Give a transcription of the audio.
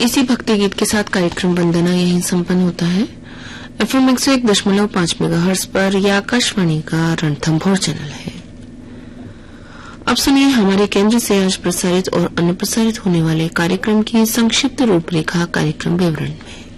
इसी भक्ति गीत के साथ कार्यक्रम वंदना यहीं संपन्न होता है। FM 101.5 मेगाहर्ट्ज पर यह आकाशवाणी का रणथंभौर चैनल है। अब सुनिए हमारे केंद्र से आज प्रसारित और अनुप्रसारित होने वाले कार्यक्रम की संक्षिप्त रूपरेखा कार्यक्रम विवरण में।